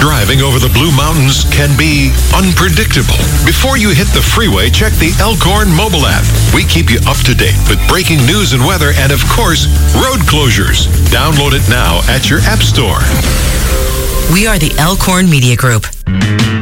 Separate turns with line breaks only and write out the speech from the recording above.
Driving over the Blue Mountains can be unpredictable. Before you hit the freeway, check the Elkhorn mobile app. We keep you up to date with breaking news and weather and, of course, road closures. Download it now at your app store.
We are the Elkhorn Media Group.